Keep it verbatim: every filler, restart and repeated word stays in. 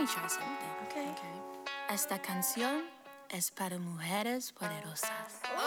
try something. Okay. Esta canción es para mujeres poderosas.